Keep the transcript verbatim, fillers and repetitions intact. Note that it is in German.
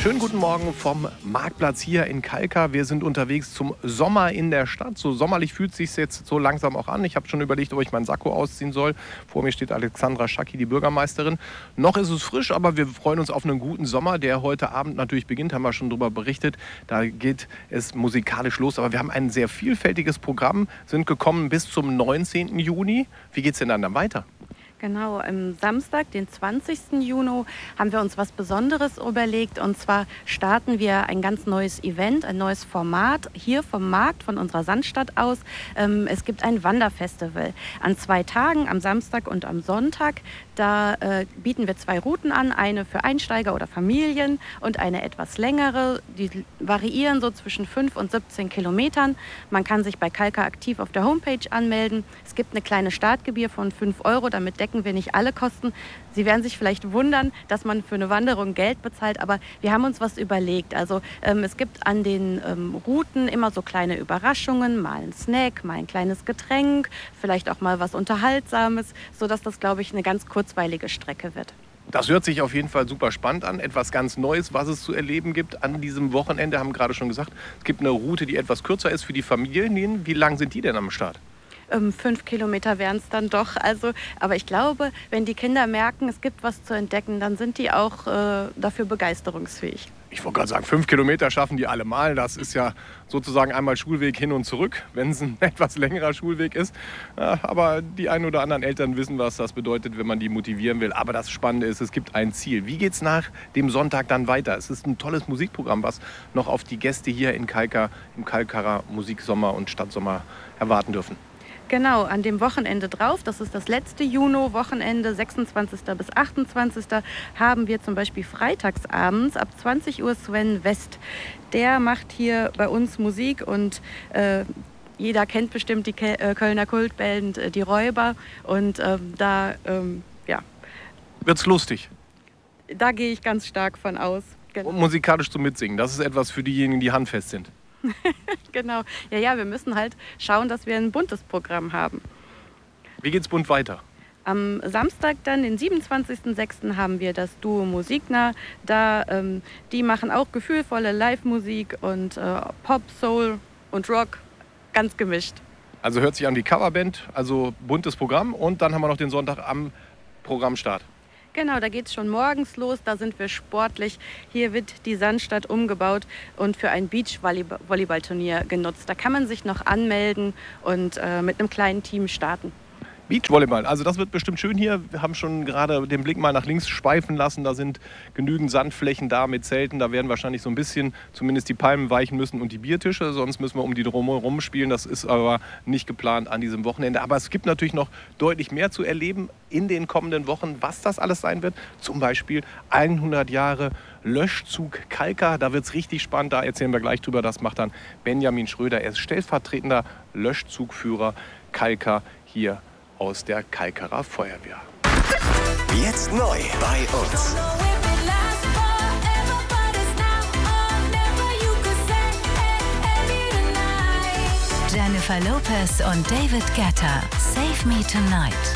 Schönen guten Morgen vom Marktplatz hier in Kalkar. Wir sind unterwegs zum Sommer in der Stadt. So sommerlich fühlt es sich jetzt so langsam auch an. Ich habe schon überlegt, ob ich meinen Sakko ausziehen soll. Vor mir steht Alexandra Schacki, die Bürgermeisterin. Noch ist es frisch, aber wir freuen uns auf einen guten Sommer, der heute Abend natürlich beginnt. Haben wir schon darüber berichtet. Da geht es musikalisch los. Aber wir haben ein sehr vielfältiges Programm, sind gekommen bis zum neunzehnten Juni. Wie geht es denn dann, dann weiter? Genau, am Samstag, den zwanzigsten Juni, haben wir uns was Besonderes überlegt. Und zwar starten wir ein ganz neues Event, ein neues Format hier vom Markt, von unserer Sandstadt aus. Ähm, es gibt ein Wanderfestival an zwei Tagen, am Samstag und am Sonntag. Da äh, bieten wir zwei Routen an, eine für Einsteiger oder Familien und eine etwas längere. Die variieren so zwischen fünf und siebzehn Kilometern. Man kann sich bei Kalkar aktiv auf der Homepage anmelden. Es gibt eine kleine Startgebühr von fünf Euro, damit decken wir nicht alle Kosten. Sie werden sich vielleicht wundern, dass man für eine Wanderung Geld bezahlt, aber wir haben uns was überlegt. Also ähm, es gibt an den ähm, Routen immer so kleine Überraschungen, mal ein Snack, mal ein kleines Getränk, vielleicht auch mal was Unterhaltsames, sodass das, glaube ich, eine ganz kurzweilige Strecke wird. Das hört sich auf jeden Fall super spannend an. Etwas ganz Neues, was es zu erleben gibt an diesem Wochenende, haben wir gerade schon gesagt. Es gibt eine Route, die etwas kürzer ist für die Familien. Wie lang sind die denn am Start? Ähm, fünf Kilometer wären es dann doch. Also, aber ich glaube, wenn die Kinder merken, es gibt was zu entdecken, dann sind die auch äh, dafür begeisterungsfähig. Ich wollte gerade sagen, fünf Kilometer schaffen die alle mal. Das ist ja sozusagen einmal Schulweg hin und zurück, wenn es ein etwas längerer Schulweg ist. Ja, aber die ein oder anderen Eltern wissen, was das bedeutet, wenn man die motivieren will. Aber das Spannende ist, es gibt ein Ziel. Wie geht es nach dem Sonntag dann weiter? Es ist ein tolles Musikprogramm, was noch auf die Gäste hier in Kalkar, im Kalkarer Musiksommer und Stadtsommer erwarten dürfen. Genau, an dem Wochenende drauf, das ist das letzte Juni-Wochenende, sechsundzwanzigsten bis achtundzwanzigsten haben wir zum Beispiel freitagsabends ab zwanzig Uhr Sven West. Der macht hier bei uns Musik und äh, jeder kennt bestimmt die Ke- äh, Kölner Kultband äh, Die Räuber und äh, da, ähm, ja. Wird's lustig? Da gehe ich ganz stark von aus. Genau. Und musikalisch zum Mitsingen, das ist etwas für diejenigen, die handfest sind. Genau. Ja, ja, wir müssen halt schauen, dass wir ein buntes Programm haben. Wie geht's bunt weiter? Am Samstag dann, den siebenundzwanzigsten sechsten haben wir das Duo Musiknah. Da, ähm, die machen auch gefühlvolle Live-Musik und äh, Pop, Soul und Rock, ganz gemischt. Also hört sich an wie Coverband, also buntes Programm. Und dann haben wir noch den Sonntag am Programmstart. Genau, da geht es schon morgens los, da sind wir sportlich. Hier wird die Sandstadt umgebaut und für ein Beach-Volleyball-Turnier genutzt. Da kann man sich noch anmelden und äh, mit einem kleinen Team starten. Beachvolleyball, also das wird bestimmt schön hier. Wir haben schon gerade den Blick mal nach links schweifen lassen. Da sind genügend Sandflächen da mit Zelten. Da werden wahrscheinlich so ein bisschen zumindest die Palmen weichen müssen und die Biertische. Sonst müssen wir um die drumherum spielen. Das ist aber nicht geplant an diesem Wochenende. Aber es gibt natürlich noch deutlich mehr zu erleben in den kommenden Wochen. Was das alles sein wird, zum Beispiel hundert Jahre Löschzug Kalkar. Da wird es richtig spannend. Da erzählen wir gleich drüber. Das macht dann Benjamin Schröder. Er ist stellvertretender Löschzugführer Kalkar hier aus der Kalkarer Feuerwehr. Jetzt neu bei uns. Jennifer Lopez und David Guetta. Save Me Tonight.